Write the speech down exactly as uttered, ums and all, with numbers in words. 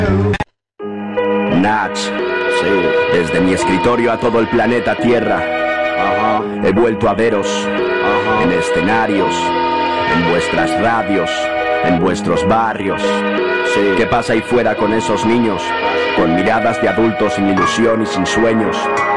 Nach, sí, desde mi escritorio a todo el planeta Tierra. Ajá. He vuelto a veros. Ajá. En escenarios, en vuestras radios, en vuestros barrios. Sí. ¿Qué pasa ahí fuera con esos niños? Con miradas de adultos sin ilusión y sin sueños.